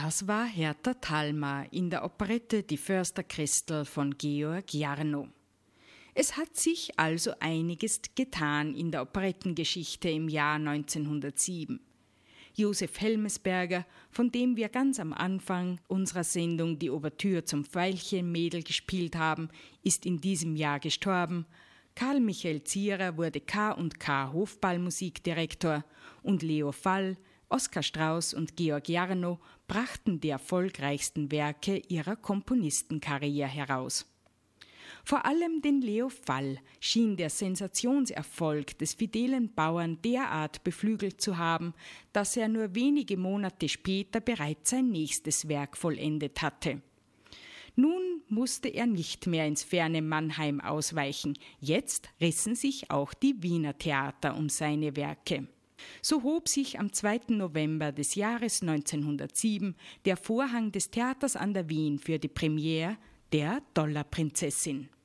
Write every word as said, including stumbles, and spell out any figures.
Das war Hertha Talma in der Operette Die Förster Christel von Georg Jarno. Es hat sich also einiges getan in der Operettengeschichte im Jahr neunzehnhundertsieben. Josef Helmesberger, von dem wir ganz am Anfang unserer Sendung die Ouvertüre zum Veilchenmädel gespielt haben, ist in diesem Jahr gestorben. Karl Michael Zierer wurde K und K Hofballmusikdirektor und Leo Fall, Oskar Strauß und Georg Jarno brachten die erfolgreichsten Werke ihrer Komponistenkarriere heraus. Vor allem den Leo Fall schien der Sensationserfolg des fidelen Bauern derart beflügelt zu haben, dass er nur wenige Monate später bereits sein nächstes Werk vollendet hatte. Nun musste er nicht mehr ins ferne Mannheim ausweichen, jetzt rissen sich auch die Wiener Theater um seine Werke. So hob sich am zweiten November des Jahres neunzehnhundertsieben der Vorhang des Theaters an der Wien für die Premiere der Dollarprinzessin.